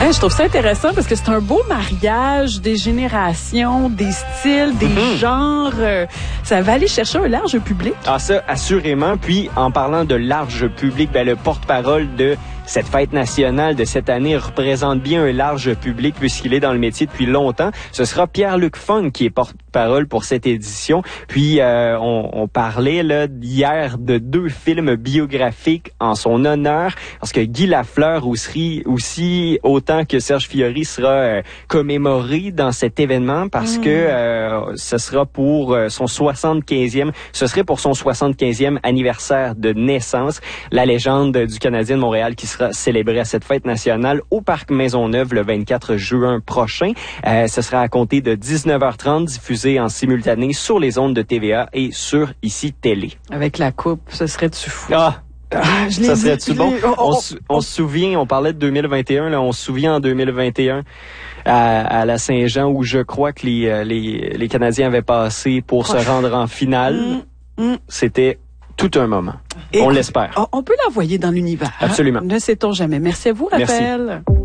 Je trouve ça intéressant parce que c'est un beau mariage des générations, des styles, des genres. Ça va aller chercher un large public. Ah, ça, assurément. Puis, en parlant de large public, le porte-parole de cette fête nationale de cette année représente bien un large public puisqu'il est dans le métier depuis longtemps. Ce sera Pierre-Luc Funk qui est porte-parole pour cette édition. Puis, on parlait là hier de 2 films biographiques en son honneur parce que Guy Lafleur aussi autant que Serge Fiori sera commémoré dans cet événement parce que ce sera pour son 75e, ce serait pour son 75e anniversaire de naissance, la légende du Canadien de Montréal qui sera célébrée à cette fête nationale au Parc Maisonneuve le 24 juin prochain. Ce sera à compter de 19h30, diffusé en simultané sur les ondes de TVA et sur ICI Télé. Avec la coupe, ce serait-tu fou? Ça serait-tu bon? On se souvient, on parlait de 2021, là, on se souvient en 2021 à la Saint-Jean où je crois que les Canadiens avaient passé pour se rendre en finale. C'était tout un moment. On l'espère. On peut l'envoyer dans l'univers. Absolument. Ne sait-on jamais. Merci à vous, Raphaël. Merci.